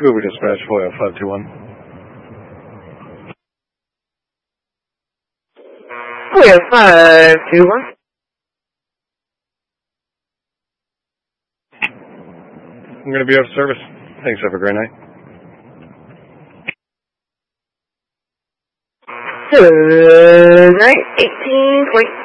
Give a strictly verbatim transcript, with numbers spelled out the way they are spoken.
Uber dispatch four oh five two one. four oh five two one. I'm going to be out of service. Thanks, have a great night. Good night, eighteen point